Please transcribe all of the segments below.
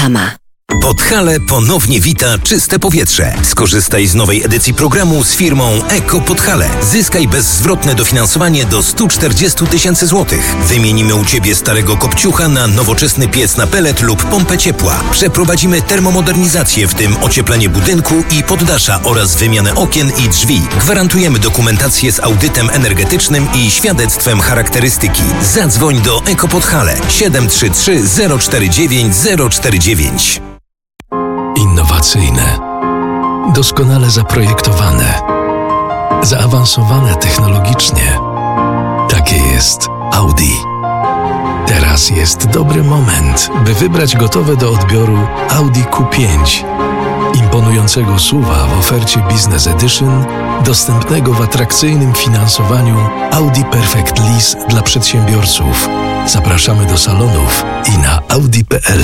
Reklama. Podhale ponownie wita czyste powietrze. Skorzystaj z nowej edycji programu z firmą Eko Podhale. Zyskaj bezzwrotne dofinansowanie do 140 000 złotych. Wymienimy u Ciebie starego kopciucha na nowoczesny piec na pelet lub pompę ciepła. Przeprowadzimy termomodernizację, w tym ocieplenie budynku i poddasza oraz wymianę okien i drzwi. Gwarantujemy dokumentację z audytem energetycznym i świadectwem charakterystyki. Zadzwoń do Eko Podhale 733 049 049. Innowacyjne, doskonale zaprojektowane, zaawansowane technologicznie. Takie jest Audi. Teraz jest dobry moment, by wybrać gotowe do odbioru Audi Q5. Imponującego SUV-a w ofercie Business Edition, dostępnego w atrakcyjnym finansowaniu Audi Perfect Lease dla przedsiębiorców. Zapraszamy do salonów i na audi.pl.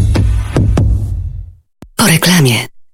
Po reklamie.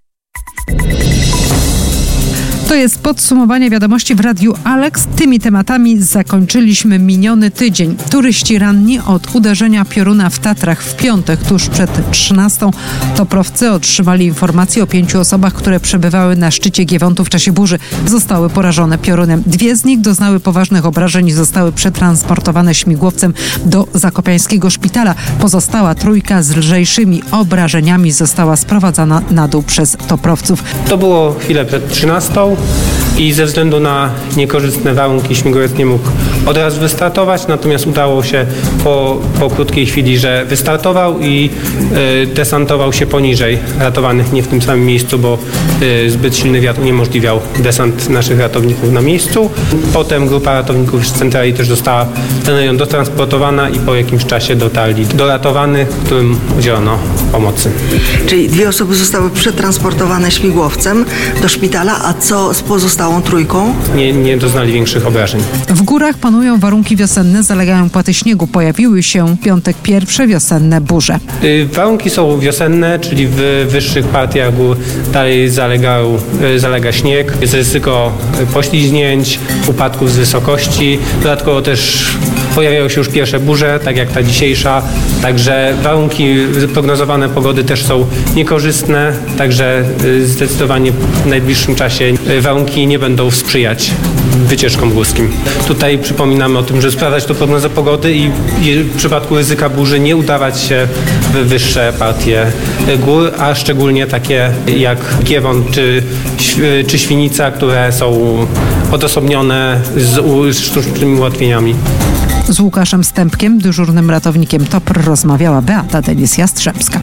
To jest podsumowanie wiadomości w Radiu Alex. Tymi tematami zakończyliśmy miniony tydzień. Turyści ranni od uderzenia pioruna w Tatrach w piątek tuż przed 13. Toprowcy otrzymali informację o 5 osobach, które przebywały na szczycie Giewontu w czasie burzy. Zostały porażone piorunem. 2 z nich doznały poważnych obrażeń i zostały przetransportowane śmigłowcem do zakopiańskiego szpitala. Pozostała 3 z lżejszymi obrażeniami została sprowadzana na dół przez toprowców. To było chwilę przed 13. I ze względu na niekorzystne warunki śmigłowiec nie mógł od razu wystartować, natomiast udało się po krótkiej chwili, że wystartował i desantował się poniżej ratowanych, nie w tym samym miejscu, bo zbyt silny wiatr uniemożliwiał desant naszych ratowników na miejscu. Potem grupa ratowników z centrali też została ten rejon dotransportowana i po jakimś czasie dotarli do ratowanych, którym udzielono pomocy. Czyli 2 osoby zostały przetransportowane śmigłowcem do szpitala, a co z pozostałą 3? Nie doznali większych obrażeń. W górach panują warunki wiosenne, zalegają płaty śniegu. Pojawiły się w piątek pierwsze wiosenne burze. Warunki są wiosenne, czyli w wyższych partiach gór dalej zalega śnieg. Jest ryzyko poślizgnięć, upadków z wysokości. Dodatkowo też pojawiają się już pierwsze burze, tak jak ta dzisiejsza. Także warunki prognozowane pogody też są niekorzystne. Także zdecydowanie w najbliższym czasie warunki nie będą sprzyjać wycieczkom górskim. Tutaj przypominamy o tym, żeby sprawdzać tę prognozę pogody i w przypadku ryzyka burzy nie udawać się w wyższe partie gór, a szczególnie takie jak Giewont czy Świnica, które są odosobnione z sztucznymi ułatwieniami. Z Łukaszem Stępkiem, dyżurnym ratownikiem TOPR, rozmawiała Beata Denis-Jastrzębska.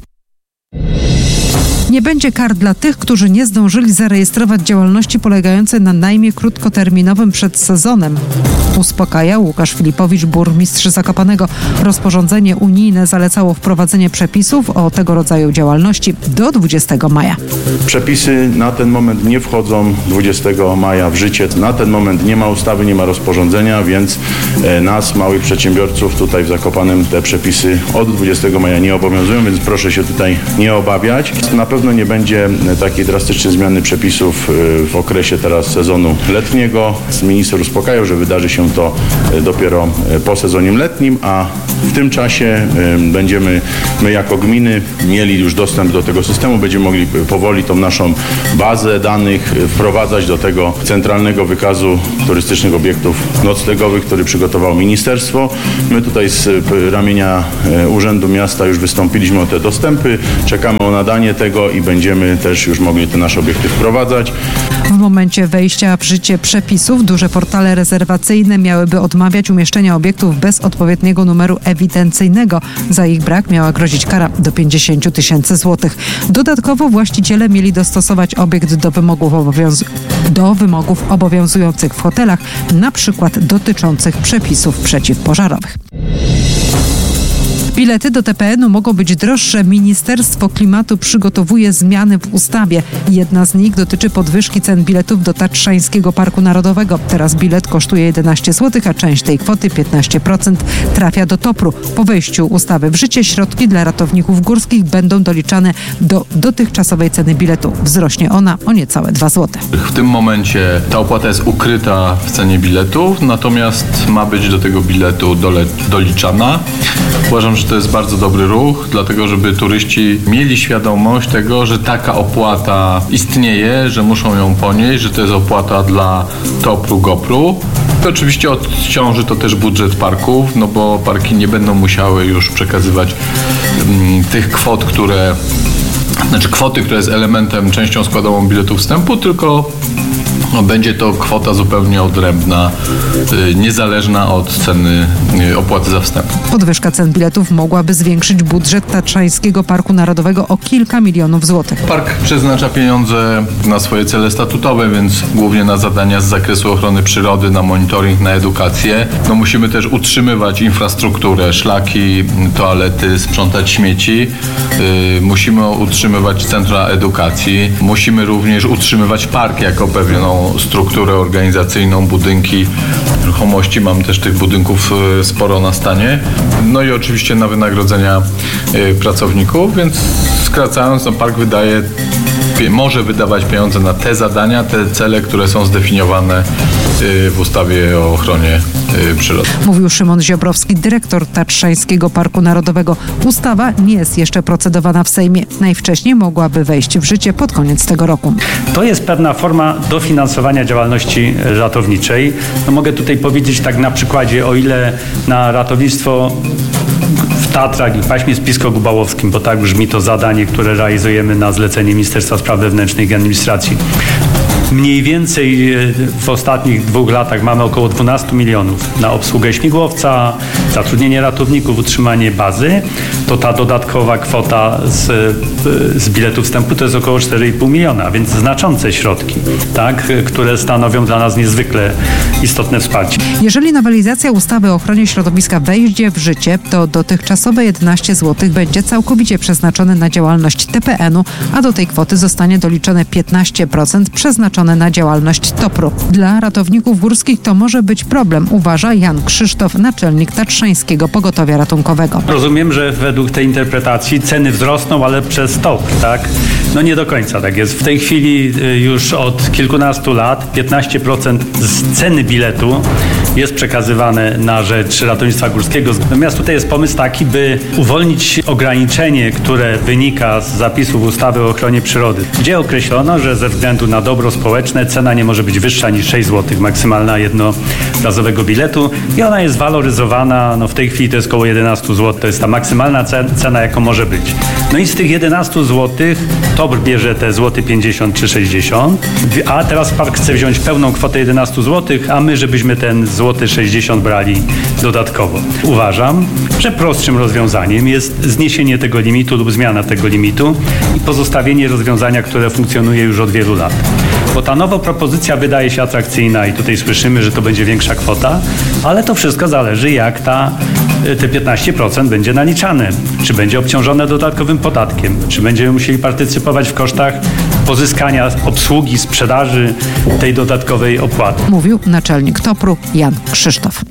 Nie będzie kar dla tych, którzy nie zdążyli zarejestrować działalności polegającej na najmie krótkoterminowym przed sezonem. Uspokaja Łukasz Filipowicz, burmistrz Zakopanego. Rozporządzenie unijne zalecało wprowadzenie przepisów o tego rodzaju działalności do 20 maja. Przepisy na ten moment nie wchodzą 20 maja w życie. Na ten moment nie ma ustawy, nie ma rozporządzenia, więc nas, małych przedsiębiorców tutaj w Zakopanem te przepisy od 20 maja nie obowiązują, więc proszę się tutaj nie obawiać. Na pewno nie będzie takiej drastycznej zmiany przepisów w okresie teraz sezonu letniego. Minister uspokajał, że wydarzy się to dopiero po sezonie letnim, a w tym czasie będziemy my jako gminy mieli już dostęp do tego systemu, będziemy mogli powoli tą naszą bazę danych wprowadzać do tego centralnego wykazu turystycznych obiektów noclegowych, który przygotowało ministerstwo. My tutaj z ramienia Urzędu Miasta już wystąpiliśmy o te dostępy, czekamy o nadanie tego i będziemy też już mogli te nasze obiekty wprowadzać. W momencie wejścia w życie przepisów duże portale rezerwacyjne miałyby odmawiać umieszczenia obiektów bez odpowiedniego numeru ewidencyjnego. Za ich brak miała grozić kara do 50 000 złotych. Dodatkowo właściciele mieli dostosować obiekt do wymogów obowiązujących w hotelach, na przykład dotyczących przepisów przeciwpożarowych. Bilety do TPN-u mogą być droższe. Ministerstwo Klimatu przygotowuje zmiany w ustawie. Jedna z nich dotyczy podwyżki cen biletów do Tatrzańskiego Parku Narodowego. Teraz bilet kosztuje 11 zł, a część tej kwoty, 15%, trafia do TOPR-u. Po wejściu ustawy w życie środki dla ratowników górskich będą doliczane do dotychczasowej ceny biletu. Wzrośnie ona o niecałe 2 zł. W tym momencie ta opłata jest ukryta w cenie biletu, natomiast ma być do tego biletu doliczana. Uważam, że to jest bardzo dobry ruch, dlatego żeby turyści mieli świadomość tego, że taka opłata istnieje, że muszą ją ponieść, że to jest opłata dla TOPR-u, GOPR-u. I oczywiście odciąży to też budżet parków, no bo parki nie będą musiały już przekazywać tych kwot, kwoty, która jest elementem, częścią składową biletu wstępu, tylko będzie to kwota zupełnie odrębna, niezależna od ceny opłaty za wstęp. Podwyżka cen biletów mogłaby zwiększyć budżet Tatrzańskiego Parku Narodowego o kilka milionów złotych. Park przeznacza pieniądze na swoje cele statutowe, więc głównie na zadania z zakresu ochrony przyrody, na monitoring, na edukację. No musimy też utrzymywać infrastrukturę, szlaki, toalety, sprzątać śmieci. Musimy utrzymywać centra edukacji. Musimy również utrzymywać park jako pewną strukturę organizacyjną, budynki, nieruchomości. Mamy też tych budynków sporo na stanie. No i oczywiście na wynagrodzenia pracowników, więc skracając, park może wydawać pieniądze na te zadania, te cele, które są zdefiniowane w ustawie o ochronie przyrody. Mówił Szymon Ziobrowski, dyrektor Tatrzańskiego Parku Narodowego. Ustawa nie jest jeszcze procedowana w Sejmie. Najwcześniej mogłaby wejść w życie pod koniec tego roku. To jest pewna forma dofinansowania działalności ratowniczej. No mogę tutaj powiedzieć tak na przykładzie, o ile na ratownictwo w Tatrach i w paśmie spisko-gubałowskim, bo tak brzmi to zadanie, które realizujemy na zlecenie Ministerstwa Spraw Wewnętrznych i Administracji. Mniej więcej w ostatnich 2 latach mamy około 12 milionów na obsługę śmigłowca, zatrudnienie ratowników, utrzymanie bazy. To ta dodatkowa kwota z biletu wstępu to jest około 4,5 miliona, więc znaczące środki, tak, które stanowią dla nas niezwykle istotne wsparcie. Jeżeli nowelizacja ustawy o ochronie środowiska wejdzie w życie, to dotychczasowe 11 zł będzie całkowicie przeznaczone na działalność TPN-u, a do tej kwoty zostanie doliczone 15% przeznaczone na działalność TOPR-u. Dla ratowników górskich to może być problem, uważa Jan Krzysztof, naczelnik Tatrzańskiego Pogotowia Ratunkowego. Rozumiem, że według tej interpretacji ceny wzrosną, ale przez TOPR, tak? No nie do końca tak jest. W tej chwili już od kilkunastu lat 15% z ceny biletu jest przekazywane na rzecz ratownictwa górskiego. Natomiast tutaj jest pomysł taki, by uwolnić ograniczenie, które wynika z zapisów ustawy o ochronie przyrody, gdzie określono, że ze względu na dobro społeczne cena nie może być wyższa niż 6 zł, maksymalna jednorazowego biletu i ona jest waloryzowana, no w tej chwili to jest około 11 zł, to jest ta maksymalna cena, jaką może być. No i z tych 11 zł TOPR bierze te złoty 50 czy 60, a teraz park chce wziąć pełną kwotę 11 zł, a my, żebyśmy ten złoty 60 brali dodatkowo. Uważam, że prostszym rozwiązaniem jest zniesienie tego limitu lub zmiana tego limitu i pozostawienie rozwiązania, które funkcjonuje już od wielu lat. Bo ta nowa propozycja wydaje się atrakcyjna i tutaj słyszymy, że to będzie większa kwota, ale to wszystko zależy, jak te 15% będzie naliczane. Czy będzie obciążone dodatkowym podatkiem, czy będziemy musieli partycypować w kosztach pozyskania, obsługi, sprzedaży tej dodatkowej opłaty. Mówił naczelnik TOPR-u Jan Krzysztof.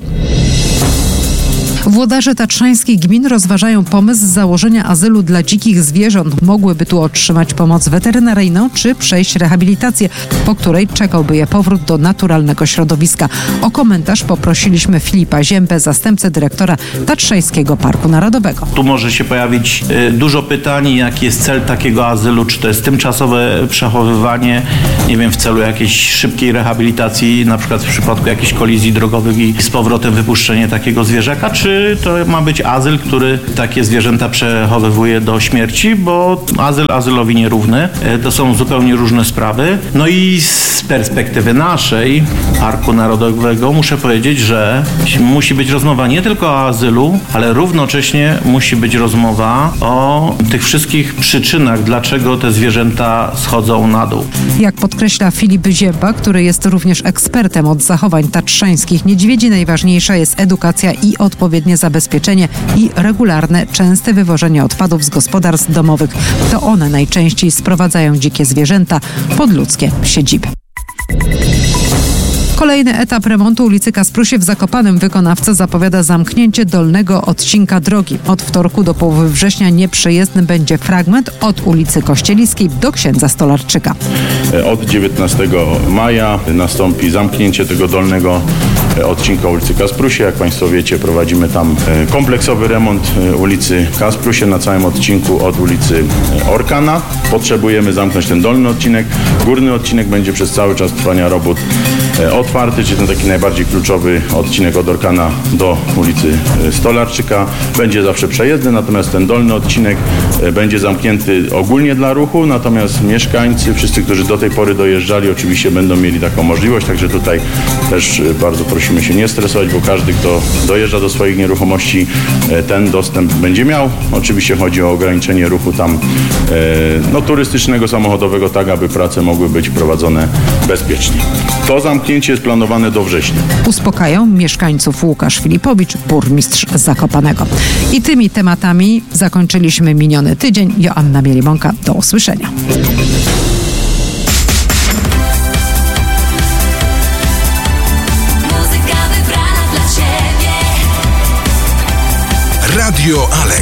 Włodarze tatrzańskich gmin rozważają pomysł założenia azylu dla dzikich zwierząt. Mogłyby tu otrzymać pomoc weterynaryjną czy przejść rehabilitację, po której czekałby je powrót do naturalnego środowiska. O komentarz poprosiliśmy Filipa Ziębę, zastępcę dyrektora Tatrzańskiego Parku Narodowego. Tu może się pojawić dużo pytań, jaki jest cel takiego azylu, czy to jest tymczasowe przechowywanie, nie wiem, w celu jakiejś szybkiej rehabilitacji, na przykład w przypadku jakichś kolizji drogowych i z powrotem wypuszczenie takiego zwierzaka, czy to ma być azyl, który takie zwierzęta przechowywuje do śmierci, bo azyl azylowi nierówny. To są zupełnie różne sprawy. No i z perspektywy naszej, Parku Narodowego, muszę powiedzieć, że musi być rozmowa nie tylko o azylu, ale równocześnie musi być rozmowa o tych wszystkich przyczynach, dlaczego te zwierzęta schodzą na dół. Jak podkreśla Filip Zięba, który jest również ekspertem od zachowań tatrzańskich niedźwiedzi, najważniejsza jest edukacja i odpowiednie zabezpieczenie i regularne, częste wywożenie odpadów z gospodarstw domowych. To one najczęściej sprowadzają dzikie zwierzęta pod ludzkie siedziby. Kolejny etap remontu ulicy Kasprusie w Zakopanem. Wykonawca zapowiada zamknięcie dolnego odcinka drogi. Od wtorku do połowy września nieprzejezdny będzie fragment od ulicy Kościeliskiej do Księdza Stolarczyka. Od 19 maja nastąpi zamknięcie tego dolnego odcinka ulicy Kasprusie. Jak Państwo wiecie, prowadzimy tam kompleksowy remont ulicy Kasprusie na całym odcinku od ulicy Orkana. Potrzebujemy zamknąć ten dolny odcinek. Górny odcinek będzie przez cały czas trwania robót otwarty, czyli ten taki najbardziej kluczowy odcinek od Orkana do ulicy Stolarczyka. Będzie zawsze przejezdny, natomiast ten dolny odcinek będzie zamknięty ogólnie dla ruchu, natomiast mieszkańcy, wszyscy, którzy do tej pory dojeżdżali, oczywiście będą mieli taką możliwość, także tutaj też bardzo prosimy się nie stresować, bo każdy, kto dojeżdża do swoich nieruchomości, ten dostęp będzie miał. Oczywiście chodzi o ograniczenie ruchu tam turystycznego, samochodowego, tak aby prace mogły być prowadzone bezpiecznie. To zamknięcie jest planowane do września. Uspokają mieszkańców Łukasz Filipowicz, burmistrz Zakopanego. I tymi tematami zakończyliśmy miniony tydzień. Joanna Mielimonka, do usłyszenia. Radio Alex.